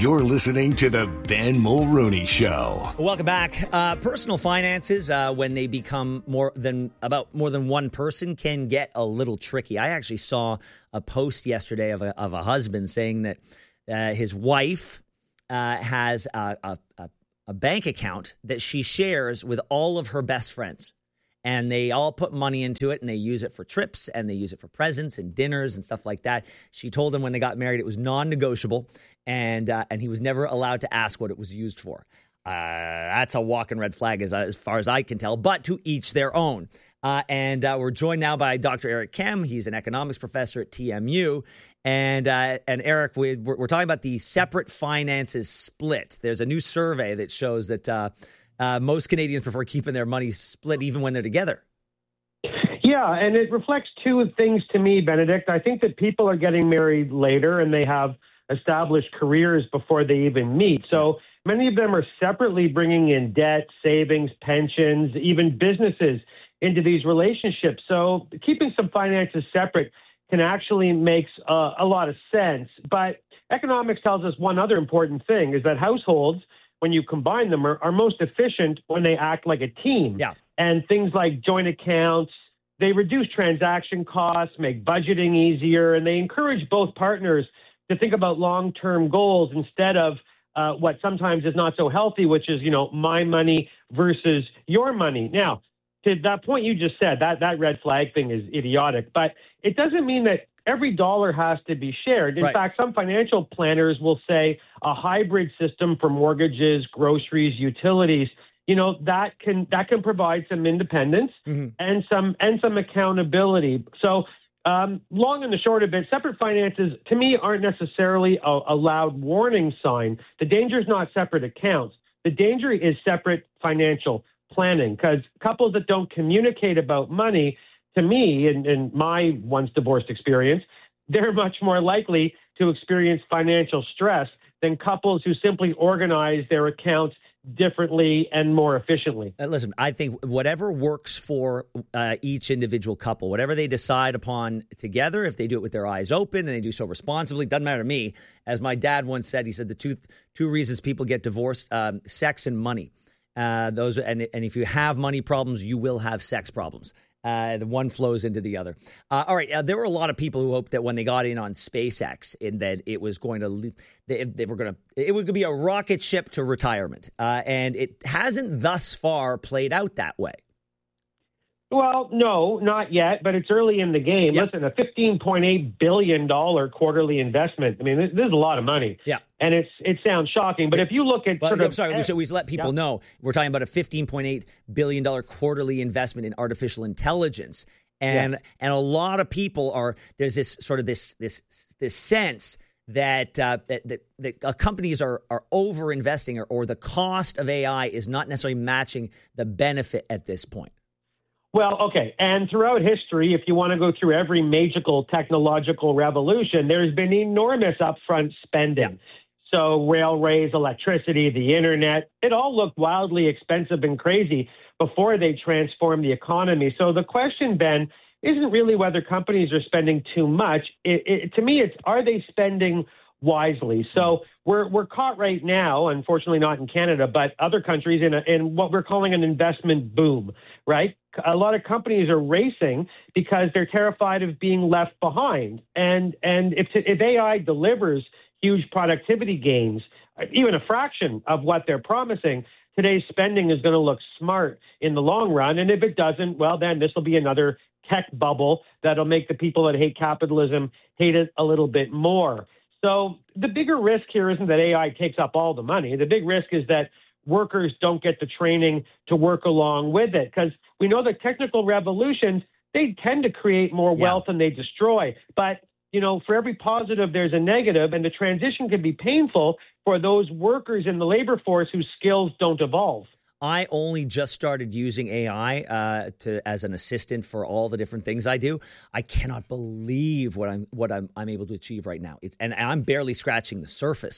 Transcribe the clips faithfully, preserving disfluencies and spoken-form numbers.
You're listening to the Ben Mulrooney Show. Welcome back. Uh, personal finances, uh, when they become more than about more than one person, can get a little tricky. I actually saw a post yesterday of a, of a husband saying that uh, his wife uh, has a, a, a, a bank account that she shares with all of her best friends. And they all put money into it, and they use it for trips, and they use it for presents and dinners and stuff like that. She told him when they got married it was non-negotiable, and uh, and he was never allowed to ask what it was used for. Uh, that's a walking red flag as, as far as I can tell, but to each their own. Uh, and uh, we're joined now by Doctor Eric Kem. He's an economics professor at T M U. And uh, and Eric, we, we're, we're talking about the separate finances split. There's a new survey that shows that uh, uh, most Canadians prefer keeping their money split even when they're together. Yeah, and it reflects two things to me, Benedict. I think that people are getting married later and they have established careers before they even meet. So many of them are separately bringing in debt, savings, pensions, even businesses into these relationships. So keeping some finances separate can actually makes uh, a lot of sense. But economics tells us one other important thing is that households, when you combine them, are, are most efficient when they act like a team. Yeah. And things like joint accounts, they reduce transaction costs, make budgeting easier, and they encourage both partners to think about long-term goals instead of uh, what sometimes is not so healthy, which is, you know, my money versus your money. Now, to that point you just said, that, that red flag thing is idiotic, but it doesn't mean that every dollar has to be shared. In right. fact, some financial planners will say a hybrid system for mortgages, groceries, utilities, you know, that can that can provide some independence mm-hmm. and some and some accountability. So um, long and the short of it, separate finances, to me, aren't necessarily a, a loud warning sign. The danger is not separate accounts. The danger is separate financial planning, because couples that don't communicate about money, to me, in, in my once divorced experience, they're much more likely to experience financial stress than couples who simply organize their accounts differently and more efficiently. Uh, listen, I think whatever works for uh, each individual couple, whatever they decide upon together, if they do it with their eyes open and they do so responsibly, doesn't matter to me. As my dad once said, he said the two two reasons people get divorced, um, sex and money. Uh, those and and if you have money problems, you will have sex problems. Uh, the one flows into the other. Uh, all right. Uh, there were a lot of people who hoped that when they got in on SpaceX, in that it was going to, they, they were going to, it would be a rocket ship to retirement. Uh, and it hasn't thus far played out that way. Well, no, not yet, but it's early in the game. Yep. Listen, a fifteen point eight billion dollars quarterly investment. I mean, this, this is a lot of money. Yeah. And it's it sounds shocking, but if you look at but, sort I'm of, sorry, so we let people yeah. know we're talking about a fifteen point eight billion dollars quarterly investment in artificial intelligence. And yeah. and a lot of people are, there's this sort of this this this sense that uh, that, that, that uh, companies are are over investing, or, or the cost of A I is not necessarily matching the benefit at this point. Well, okay. And throughout history, if you want to go through every major technological revolution, there's been enormous upfront spending. Yeah. So railways, electricity, the internet, it all looked wildly expensive and crazy before they transformed the economy. So the question, Ben, isn't really whether companies are spending too much. It, it, to me, it's are they spending wisely? So we're we're caught right now, unfortunately not in Canada, but other countries in, a, in what we're calling an investment boom, right? A lot of companies are racing because they're terrified of being left behind. And and if if A I delivers huge productivity gains, even a fraction of what they're promising, today's spending is going to look smart in the long run. And if it doesn't, well, then this will be another tech bubble that'll make the people that hate capitalism hate it a little bit more. So the bigger risk here isn't that A I takes up all the money. The big risk is that workers don't get the training to work along with it, because we know that technical revolutions, they tend to create more wealth yeah. than they destroy. But, you know, for every positive, there's a negative, and the transition can be painful for those workers in the labor force whose skills don't evolve. I only just started using A I uh, to as an assistant for all the different things I do. I cannot believe what I'm what I'm, I'm able to achieve right now. It's and I'm barely scratching the surface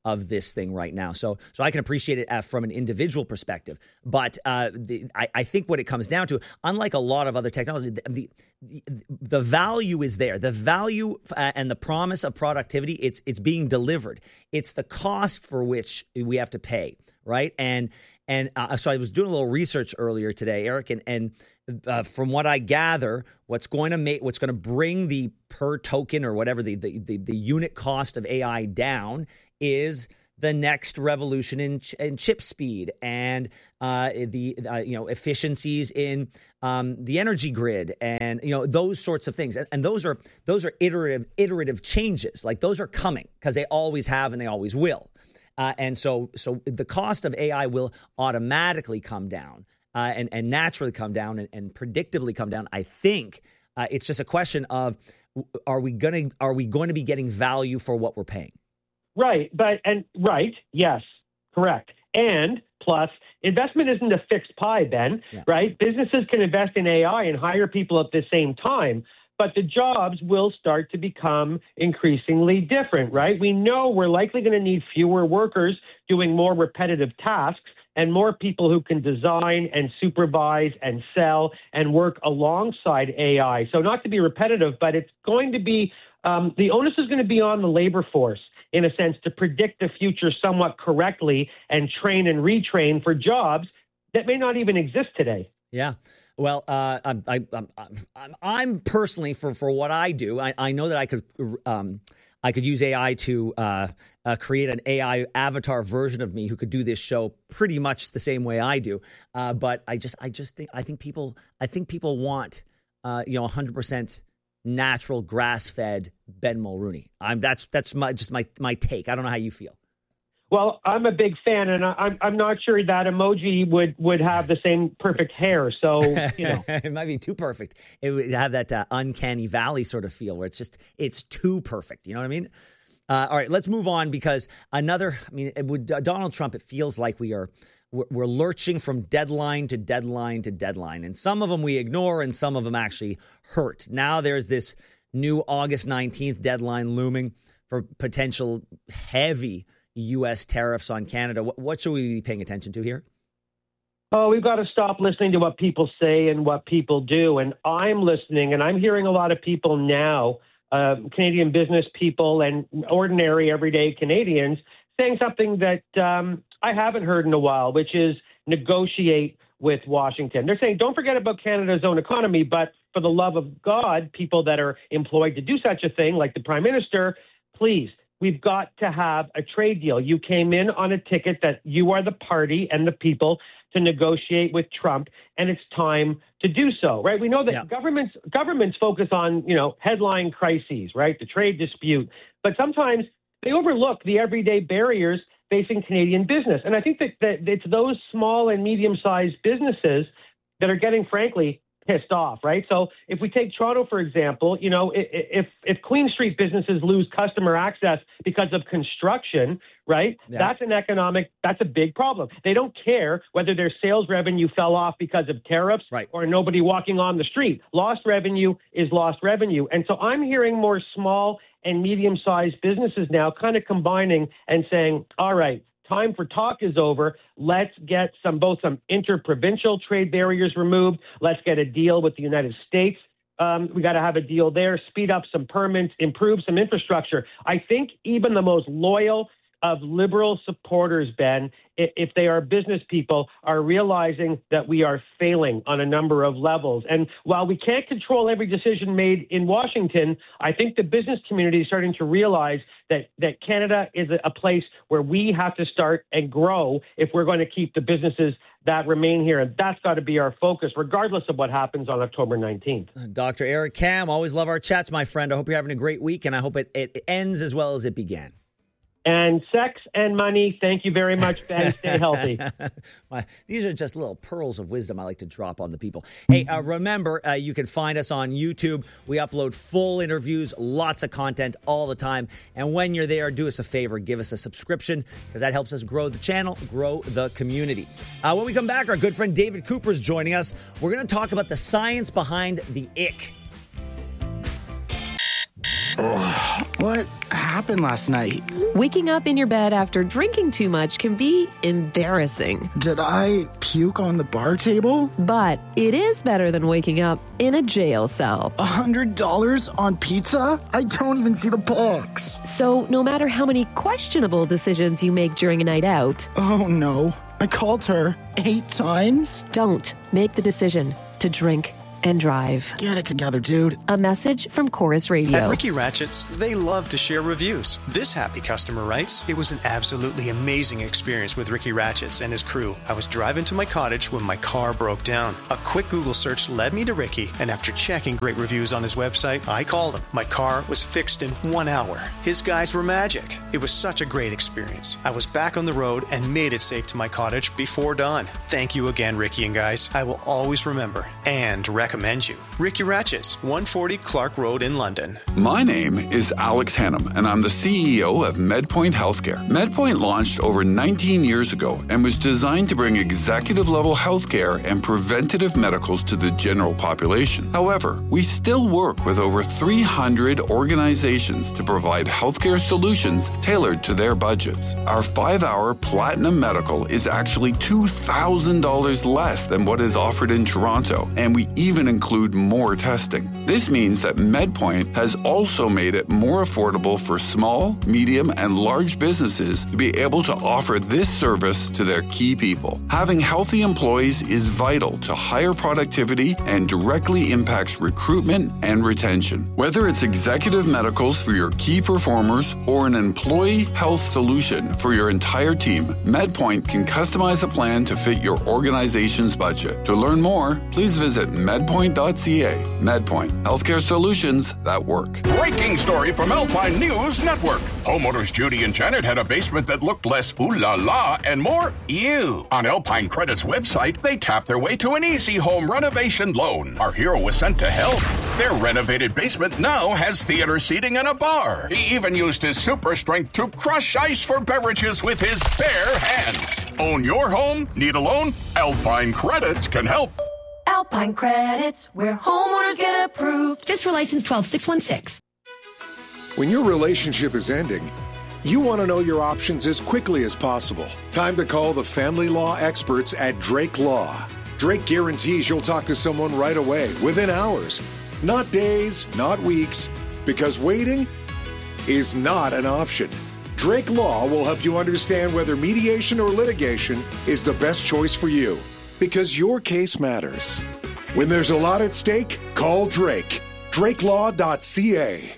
of this thing right now. So, so I can appreciate it uh, from an individual perspective. But uh, the, I, I think what it comes down to, unlike a lot of other technology, the the, the value is there. The value uh, and the promise of productivity, it's it's being delivered. It's the cost for which we have to pay, right? And and uh, so I was doing a little research earlier today, Eric, and and. Uh, from what I gather, what's going to make what's going to bring the per token or whatever the, the the the unit cost of A I down is the next revolution in, ch- in chip speed and uh, the uh, you know efficiencies in um, the energy grid and you know those sorts of things. And, and those are those are iterative iterative changes. Like those are coming because they always have and they always will. Uh, and so so the cost of A I will automatically come down. Uh, and, and naturally come down and, and predictably come down. I think uh, it's just a question of are we going to are we going to be getting value for what we're paying? Right, but and right, yes, correct. And plus, investment isn't a fixed pie, Ben. Yeah. Right, businesses can invest in A I and hire people at the same time, but the jobs will start to become increasingly different. Right, we know we're likely going to need fewer workers doing more repetitive tasks, and more people who can design and supervise and sell and work alongside A I. So not to be repetitive, but it's going to be, um, the onus is going to be on the labor force, in a sense, to predict the future somewhat correctly and train and retrain for jobs that may not even exist today. Yeah. Well, uh, I'm, I, I'm, I'm, I'm personally, for, for what I do, I, I know that I could um, I could use A I to uh, uh, create an A I avatar version of me who could do this show pretty much the same way I do. Uh, but I just, I just think, I think people, I think people want, uh, you know, one hundred percent natural, grass-fed Ben Mulrooney. I'm that's that's my just my my take. I don't know how you feel. Well, I'm a big fan, and I'm I'm not sure that emoji would, would have the same perfect hair. So, you know. It might be too perfect. It would have that uh, uncanny valley sort of feel where it's just, it's too perfect. You know what I mean? Uh, all right, let's move on because another, I mean, it would, uh, Donald Trump, it feels like we are, we're, we're lurching from deadline to deadline to deadline. And some of them we ignore and some of them actually hurt. Now there's this new August nineteenth deadline looming for potential heavy U S tariffs on Canada. What, what should we be paying attention to here? Oh, we've got to stop listening to what people say and what people do. And I'm listening, and I'm hearing a lot of people now, uh, Canadian business people and ordinary everyday Canadians, saying something that um, I haven't heard in a while, which is negotiate with Washington. They're saying, don't forget about Canada's own economy, but for the love of God, people that are employed to do such a thing, like the Prime Minister, please, we've got to have a trade deal. You came in on a ticket that you are the party and the people to negotiate with Trump, and it's time to do so, right? We know that yeah. governments governments focus on, you know, headline crises, right? The trade dispute, but sometimes they overlook the everyday barriers facing Canadian business. And I think that, that it's those small and medium-sized businesses that are getting, frankly, pissed off, right? So if we take Toronto, for example, you know, if if Queen Street businesses lose customer access because of construction, right, yeah. that's an economic, that's a big problem. They don't care whether their sales revenue fell off because of tariffs right. or nobody walking on the street. Lost revenue is lost revenue. And so I'm hearing more small and medium-sized businesses now kind of combining and saying, all right, time for talk is over. Let's get some both some interprovincial trade barriers removed. Let's get a deal with the United States. Um, we got to have a deal there, speed up some permits, improve some infrastructure. I think even the most loyal of Liberal supporters, Ben, if they are business people, are realizing that we are failing on a number of levels. And while we can't control every decision made in Washington, I think the business community is starting to realize that, that Canada is a place where we have to start and grow if we're going to keep the businesses that remain here. And that's got to be our focus, regardless of what happens on October nineteenth. Doctor Eric Kam, always love our chats, my friend. I hope you're having a great week, and I hope it, it ends as well as it began. And sex and money. Thank you very much, Ben. Stay healthy. These are just little pearls of wisdom I like to drop on the people. Hey, uh, remember, uh, you can find us on YouTube. We upload full interviews, lots of content all the time. And when you're there, do us a favor, give us a subscription, because that helps us grow the channel, grow the community. Uh, when we come back, our good friend David Cooper is joining us. We're going to talk about the science behind the ick. Ugh, what happened last night? Waking up in your bed after drinking too much can be embarrassing. Did I puke on the bar table? But it is better than waking up in a jail cell. A hundred dollars on pizza? I don't even see the box. So no matter how many questionable decisions you make during a night out... Oh no, I called her eight times? Don't make the decision to drink and drive. Get it together, dude. A message from Chorus Radio. At Ricky Ratchets, they love to share reviews. This happy customer writes, "It was an absolutely amazing experience with Ricky Ratchets and his crew. I was driving to my cottage when my car broke down. A quick Google search led me to Ricky, and after checking great reviews on his website, I called him. My car was fixed in one hour. His guys were magic. It was such a great experience. I was back on the road and made it safe to my cottage before dawn. Thank you again, Ricky and guys. I will always remember and recommend you. Ricky Ratchets, one forty Clark Road in London." My name is Alex Hannum, and I'm the C E O of MedPoint Healthcare. MedPoint launched over nineteen years ago and was designed to bring executive-level healthcare and preventative medicals to the general population. However, we still work with over three hundred organizations to provide healthcare solutions tailored to their budgets. Our five-hour Platinum Medical is actually two thousand dollars less than what is offered in Toronto, and we even include more testing. This means that MedPoint has also made it more affordable for small, medium, and large businesses to be able to offer this service to their key people. Having healthy employees is vital to higher productivity and directly impacts recruitment and retention. Whether it's executive medicals for your key performers or an employee health solution for your entire team, MedPoint can customize a plan to fit your organization's budget. To learn more, please visit medpoint dot c a. MedPoint. Healthcare solutions that work. Breaking story from Alpine News Network. Homeowners Judy and Janet had a basement that looked less ooh la la and more ew. On Alpine Credit's website, they tapped their way to an easy home renovation loan. Our hero was sent to help. Their renovated basement now has theater seating and a bar. He even used his super strength to crush ice for beverages with his bare hands. Own your home? Need a loan? Alpine Credits can help. Alpine Credits, where homeowners get approved. This for license twelve six one six. When your relationship is ending, you want to know your options as quickly as possible. Time to call the family law experts at Drake Law. Drake guarantees you'll talk to someone right away, within hours. Not days, not weeks, because waiting is not an option. Drake Law will help you understand whether mediation or litigation is the best choice for you. Because your case matters. When there's a lot at stake, call Drake. drake law dot c a.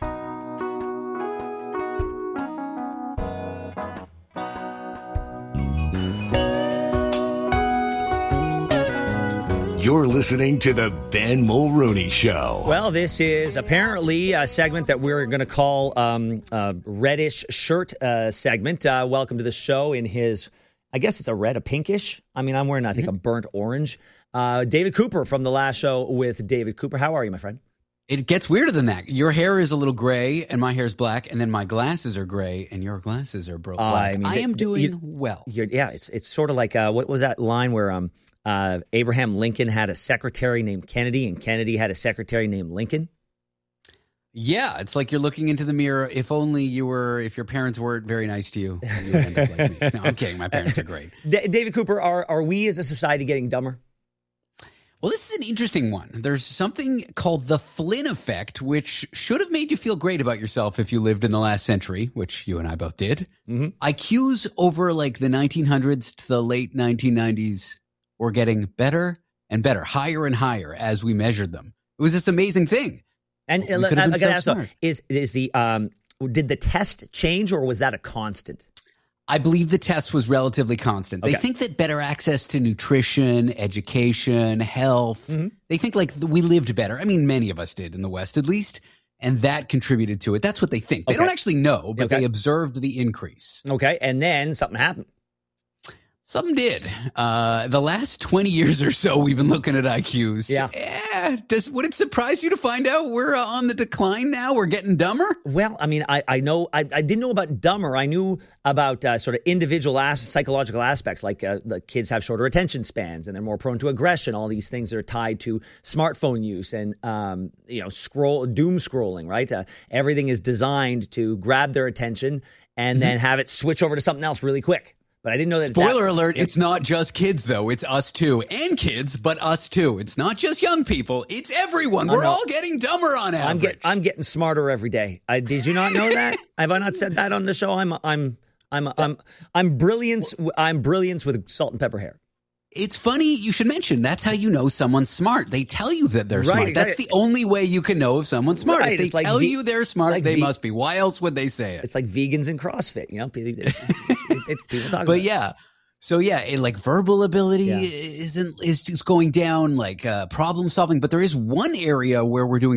You're listening to the Ben Mulrooney Show. Well, this is apparently a segment that we're going to call um, a reddish shirt uh, segment. Uh, welcome to the show in his... I guess it's a red, a pinkish. I mean, I'm wearing, I think, a burnt orange. Uh, David Cooper from the last show with David Cooper. How are you, my friend? It gets weirder than that. Your hair is a little gray, and my hair is black, and then my glasses are gray, and your glasses are black. Uh, I, mean, I am the, doing you, well. Yeah, it's it's sort of like, uh, what was that line where um uh, Abraham Lincoln had a secretary named Kennedy, and Kennedy had a secretary named Lincoln? Yeah, it's like you're looking into the mirror. If only you were, if your parents weren't very nice to you, you would end up like me. No, I'm kidding. My parents are great. D- David Cooper, are are we as a society getting dumber? Well, this is an interesting one. There's something called the Flynn effect, which should have made you feel great about yourself if you lived in the last century, which you and I both did. Mm-hmm. I Qs over like the nineteen hundreds to the late nineteen nineties were getting better and better, higher and higher as we measured them. It was this amazing thing. And I, I got to ask, so, is is the um, did the test change, or was that a constant? I believe the test was relatively constant. They okay. think that better access to nutrition, education, health, mm-hmm. they think like we lived better. I mean, many of us did in the West at least, and that contributed to it. That's what they think. They okay. don't actually know, but okay. they observed the increase. Okay, and then something happened. Some did. Uh, the last twenty years or so, we've been looking at I Qs. Yeah. Eh, does, would it surprise you to find out we're uh, on the decline now? We're getting dumber? Well, I mean, I, I know, I, I didn't know about dumber. I knew about uh, sort of individual as- psychological aspects, like uh, the kids have shorter attention spans and they're more prone to aggression, all these things that are tied to smartphone use and, um, you know, scroll, doom scrolling, right? Uh, everything is designed to grab their attention and mm-hmm. then have it switch over to something else really quick. But I didn't know that. Spoiler that, alert, it's not just kids, though. It's us, too. And kids, but us, too. It's not just young people. It's everyone. We're all getting dumber on average. I'm, get, I'm getting smarter every day. I, did you not know that? Have I not said that on the show? I'm I'm I'm I'm I'm brilliance. I'm brilliance with salt and pepper hair. It's funny you should mention that's how you know someone's smart. They tell you that they're Right, smart. exactly. That's the only way you can know if someone's smart. Right, If they it's like tell ve- you they're smart, like they ve- must be. Why else would they say it? It's like vegans and CrossFit. You know, people, it, it, people talk. But about yeah. So yeah, it, like verbal ability Yeah. isn't is just going down, like uh, problem solving. But there is one area where we're doing